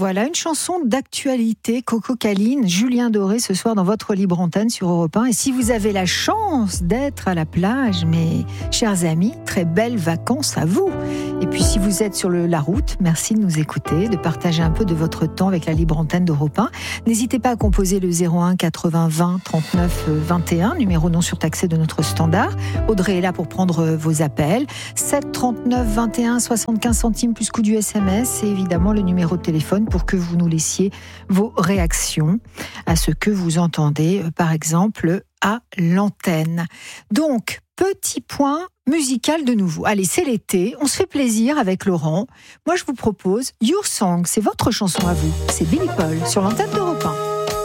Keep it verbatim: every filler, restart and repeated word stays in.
Voilà, une chanson d'actualité, Coco Caline, Julien Doré, ce soir dans votre libre antenne sur Europe un. Et si vous avez la chance d'être à la plage, mes chers amis, très belles vacances à vous. Et puis si vous êtes sur le, la route, merci de nous écouter, de partager un peu de votre temps avec la libre antenne d'Europe un. N'hésitez pas à composer le zéro un quatre-vingts vingt trente-neuf vingt et un, numéro non surtaxé de notre standard. Audrey est là pour prendre vos appels. sept trente-neuf vingt et un, soixante-quinze centimes plus coût du S M S. Et évidemment le numéro de téléphone pour que vous nous laissiez vos réactions à ce que vous entendez, par exemple, à l'antenne. Donc, petit point musical de nouveau. Allez, c'est l'été, on se fait plaisir avec Laurent. Moi, je vous propose Your Song, c'est votre chanson à vous. C'est Billy Paul sur l'antenne d'Europe un.